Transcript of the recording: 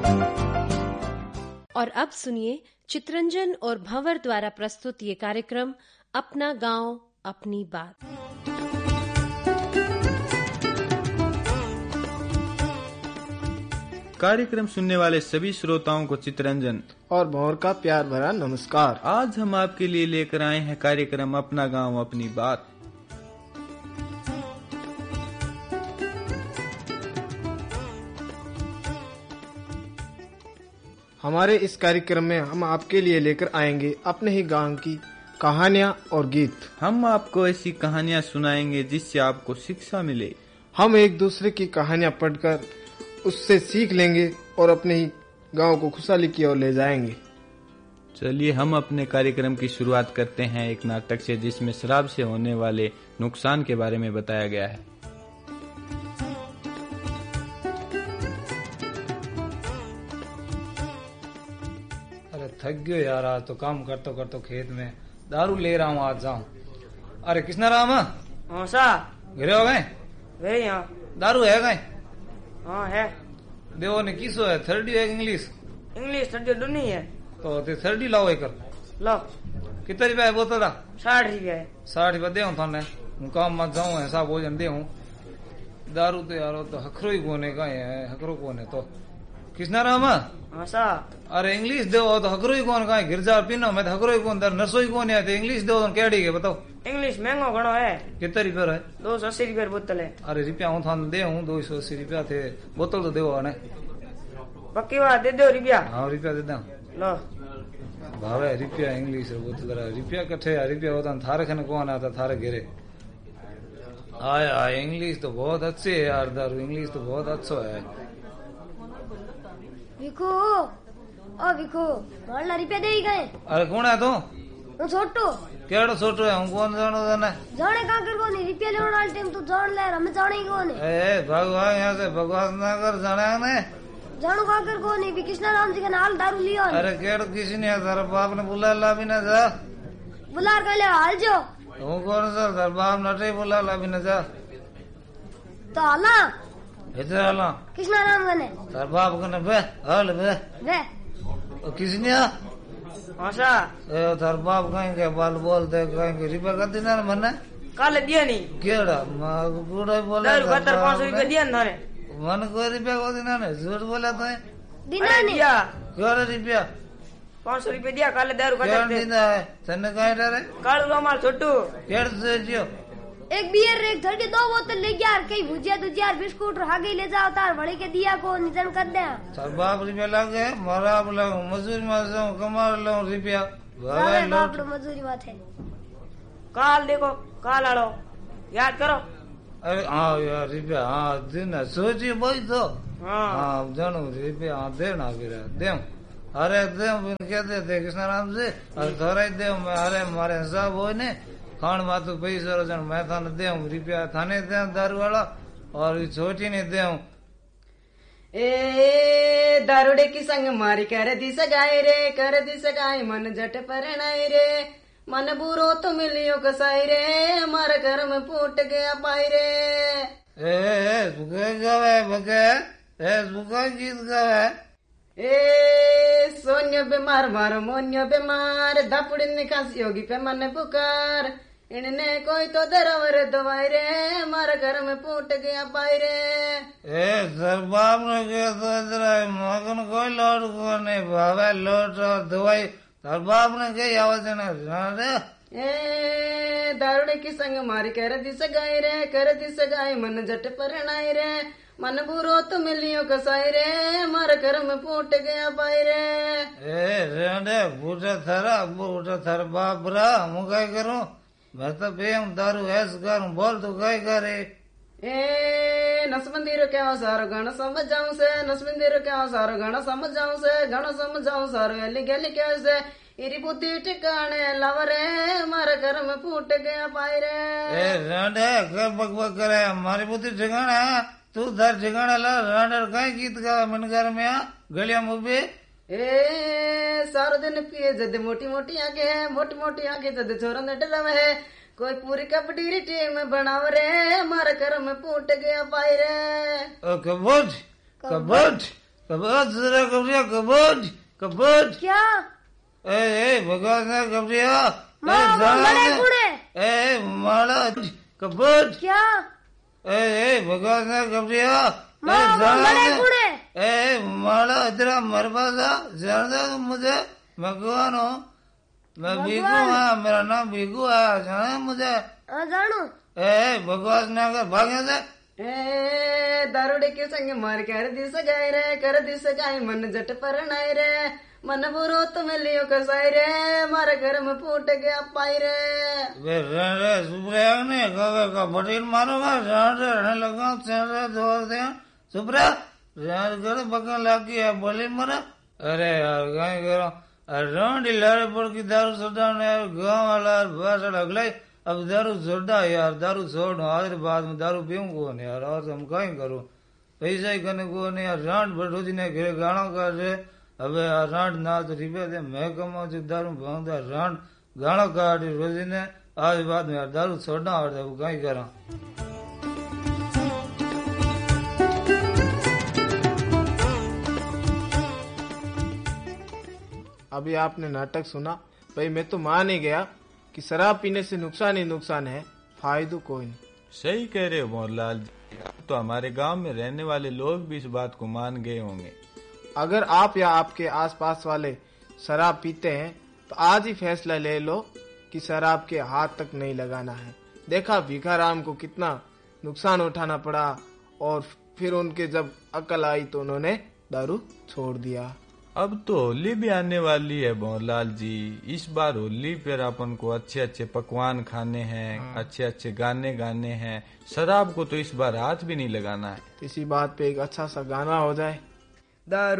और अब सुनिए चित्रंजन और भंवर द्वारा प्रस्तुत ये कार्यक्रम अपना गांव अपनी बात। कार्यक्रम सुनने वाले सभी श्रोताओं को चित्रंजन और भंवर का प्यार भरा नमस्कार। आज हम आपके लिए लेकर आए हैं कार्यक्रम अपना गांव अपनी बात। हमारे इस कार्यक्रम में हम आपके लिए लेकर आएंगे अपने ही गांव की कहानियां और गीत। हम आपको ऐसी कहानियां सुनाएंगे जिससे आपको शिक्षा मिले। हम एक दूसरे की कहानियां पढ़कर उससे सीख लेंगे और अपने ही गांव को खुशहाली की ओर ले जाएंगे। चलिए हम अपने कार्यक्रम की शुरुआत करते हैं एक नाटक से जिसमें शराब से होने वाले नुकसान के बारे में बताया गया है। थक गयो यार, आज तो काम करतो करतो खेत में दारू ले रहा हूँ, आज जाऊँ। अरे कृष्णा राम सा घरे हो गए? वे यहाँ दारू है गए? हाँ है। देवो ने किसो है, थर्डी है इंग्लिश? इंग्लिश थर्डी नहीं है तो थर्डी लाओ एक लो। कितना रुपया है बोतल? 60 रुपया है। 60 रुपया दे थाने, हूँ काम मत जाऊँ, ऐसा भोजन दे हूँ। दारू तो यार तो हखरो ही कोने का है, हखरो कौन है तो कृष्णा राम? हाँ सा। अरे इंग्लिश दो तो हकरो ही कौन, कहीं गिरजा पीनो मैं हकरो ही कौन, नरसो ही कौन है, तो इंग्लिश दो तो केड़ी के बताओ। इंग्लिश महंगो घणो है। कितना रुपया है? 280 रुपया बोतल है। अरे रुपया हूँ थाने दे हूँ, 280 रुपया थे, बोतल तो देव ने पक्की बात दे दो रुपया। हाँ रुपया दे दो लो। भावे रुपया इंग्लिश बोतल रुपया कट्ठे रुपया होता थारे खने कौन आता थारे घेरे आया। इंग्लिश तो बहुत अच्छी है यार, दारू इंग्लिश तो बहुत अच्छा है। विको ओ विको मारला रुपया दे गए। अरे कौन है तू? હું છોટો केड़ो छोटो है, हूँ कौन जानो तने? जाने का कर कोनी रुपया लेने वाला टाइम तू जान ले, हमें जाने ही कोनी। ए भगवान यहाँ से बकवास ना कर, जाने ने जानू का कर कोनी भी कृष्णा राम जी का नाल दारू लियो। अरे केड़ो किसी ने तेरा बाप ने बुला ला भी ना जा, बुला कर ले हाल जो। हूँ कौन सा तेरा बाप नटे बुला ला भी ना जा तो हाला इधर आला कृष्णा राम गने तेरा बाप कने बे हाल बे वे किसी ने हाँ सा। तेरा बाप कहीं के बाल बोलते कहीं के रुपया कर देना मने काले दिया नहीं केड़ा पूरा बोला 500 रुपया दिया ना थाने मन कोई रुपया को देना ने झूठ बोला तो दिना नहीं दिया। केड़ा रुपया? 500 रुपया दिया काले दारू केड़ा कटर दे। दीदा है तने कहीं डरे कालू रोमाल छोटू केड़ से जियो एक बियर एक थर्टी 2 बोतल ले गया, कई भुजिया तुजिया बिस्कुट आगे ले जाओ तार बड़े के दिया को निजन कर दे। सर बाप रुपया लगे मारा लगे मजदूरी में जाऊं कमा लो रुपया बाप मजदूरी बात है। काल देखो काल आलो याद करो। अरे हाँ यार रुपया हाँ देना सोचिए भाई तो हाँ हाँ जानू रुपया हाँ देना फिर दे अरे दे क्या देते कृष्णा राम से अरे थोड़ा ही दे मैं अरे मारे हिसाब हो ने खान मातू पैसा रोजन मैं थाने दे रुपया थाने दे दारू वाला और छोटी ने दे ए दारूडे की संग मारी कर दी सगाई रे, कर दी सगाई मन जट परनाई रे, मन बुरो तो मिलियो कसाई रे, हमारे घर में फूट गया पाई रे। बुके गावे बुके बुका गीत गावे ए सोन्यो बीमार मारो मोन्यो बीमार, धपड़ी खांसी होगी पे मन पुकार, इनने कोई तो दरवर दवाई रे, हमारे घर में फूट गया पाई रे। सर बाप ने क्या सोच रहा है, मगन कोई लोट को नहीं भावे लोट और दवाई सर बाप ने क्या आवाज रे। दारूडे की संग मारी कर दी सगाई रे, कर दी सगाई मन जट परनाई रे, मन बुरो तो मिलियो कसाई रे, हमारे घर में फूट गया पाई रे। रेंडे बूढ़ा थरा बाप रा मैं क्या करूं, मैं तो बेम दारू ऐस करूं बोल तू क्या करे। नसबंदीरो क्या सारो गाना समझ जाऊं से, नसबंदीरो क्या सारो गाना समझ जाऊं से, गाना समझ जाऊं सारो गली गली कैसे, इरी बुद्धि ठिकाने लवरे, हमारे घर में फूट गया पाई रे। रेंडे कर बकबक करे, हमारी बुद्धि ठिकाना तू धर ठिकाना ला, रेंडे कहीं गीत गा मन घर में आ गलिया मुबे। सारो दिन पिए जद मोटी मोटी आंखें जद छोरन डरावे है, कोई पूरी कबड्डी टीम बनाव रे, हमारे घर में फूट गया पाई रे। कबड्डी कबूत जरा कबरिया कबूत कबूत क्या ए भगवान ना कबरिया बड़े बूढ़े ए माड़ा कबूत क्या ए भगवान ना कबरिया बड़े बूढ़े ए माड़ा तेरा मरबादा जानता तू मुझे मैं कौन हूँ मैं भीगू हाँ मेरा नाम भीगू है जाना मुझे जानू ए भगवान ने अगर भागे से ए दारूडे के संग मार कर दिस गाय रे कर दिस गाय मन जट पर नाय रे मन बुरो तुम्हें लियो कसाई रे मारे घर में फूट गया पाई रे वे रे सुप्रिया ने कहे का बटील मारूंगा रहने लगा चेहरे धोर दे सुप्रिया रहने कर बकन लगी है बोली मरा अरे यार गाय करो रोंडी लारे पर की दारू सोडा ने गाँव वाला भाषा लगलाई अब दारू छोड़ा यार दारू छोड़ आज बाद में दारू पीऊं कौन यार और हम कहीं करूं पैसा ही करने को नहीं यार रांट रोजी ने घरे गाना कर रहे अब यार रांट ना तो रिपे दे मैं कमाऊं जो दारू भांगदा रांट गाना काट रोजी ने आज बाद में यार दारू छोड़ना और अब कहीं करा अभी आपने नाटक सुना, भाई मैं तो मान ही गया कि शराब पीने से नुकसान ही नुकसान है, फायदो कोई नहीं। सही कह रहे हो मोहनलाल जी, तो हमारे गांव में रहने वाले लोग भी इस बात को मान गए होंगे। अगर आप या आपके आसपास वाले शराब पीते हैं तो आज ही फैसला ले लो कि शराब के हाथ तक नहीं लगाना है। देखा भिखाराम को कितना नुकसान उठाना पड़ा और फिर उनके जब अकल आई तो उन्होंने दारू छोड़ दिया। अब तो होली भी आने वाली है मोहनलाल जी, इस बार होली पर अपन को अच्छे अच्छे पकवान खाने हैं, अच्छे अच्छे गाने गाने हैं, शराब को तो इस बार हाथ भी नहीं लगाना है। इसी बात पे एक अच्छा सा गाना हो जाए। दारू